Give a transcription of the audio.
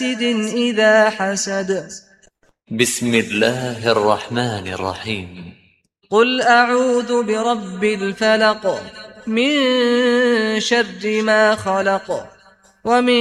إذا حسد. بسم الله الرحمن الرحيم. قل أعوذ برب الفلق من شر ما خلق ومن